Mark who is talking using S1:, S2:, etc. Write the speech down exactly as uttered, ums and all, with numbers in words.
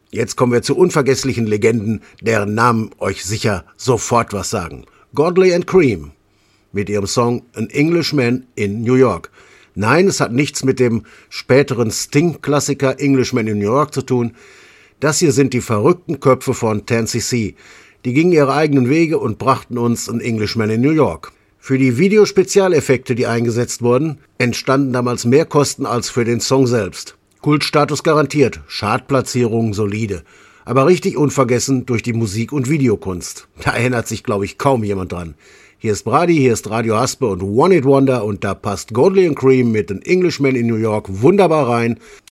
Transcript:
S1: Jetzt kommen wir zu unvergesslichen Legenden, deren Namen euch sicher sofort was sagen. Godley and Creme mit ihrem Song An Englishman in New York. Nein, es hat nichts mit dem späteren Sting-Klassiker Englishman in New York zu tun. Das hier sind die verrückten Köpfe von ten C C. Die gingen ihre eigenen Wege und brachten uns An Englishman in New York. Für die Videospezialeffekte, die eingesetzt wurden, entstanden damals mehr Kosten als für den Song selbst. Kultstatus garantiert, Chartplatzierungen solide, aber richtig unvergessen durch die Musik- und Videokunst. Da erinnert sich, glaube ich, kaum jemand dran. Hier ist Brady, hier ist Radio Haspe und One It Wonder und da passt Godley and Creme mit An Englishman in New York wunderbar rein.